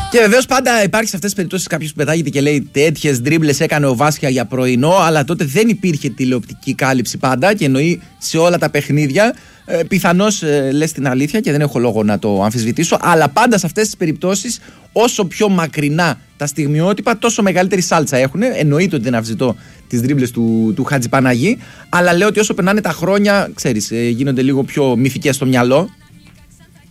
Και βεβαίως πάντα υπάρχει σε αυτές τις περιπτώσεις κάποιος που πετάγεται και λέει τέτοιες ντρίμπλες έκανε ο Βάσια για πρωινό, αλλά τότε δεν υπήρχε τηλεοπτική κάλυψη πάντα και εννοεί σε όλα τα παιχνίδια. Πιθανώς λες την αλήθεια και δεν έχω λόγο να το αμφισβητήσω, αλλά πάντα σε αυτές τις περιπτώσεις, όσο πιο μακρινά τα στιγμιότυπα, τόσο μεγαλύτερη σάλτσα έχουν. Εννοείται ότι δεν αμφισβητώ τις ντρίμπλες του Χατζηπαναγή, αλλά λέω ότι όσο περνάνε τα χρόνια, ξέρεις, γίνονται λίγο πιο μυθικές στο μυαλό.